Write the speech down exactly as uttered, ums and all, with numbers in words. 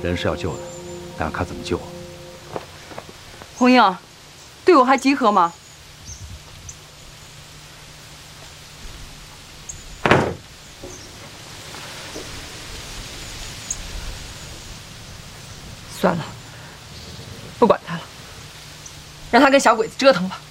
人是要救的，但要看怎么救。 红英，队伍还集合吗？算了，不管他了，让他跟小鬼子折腾吧。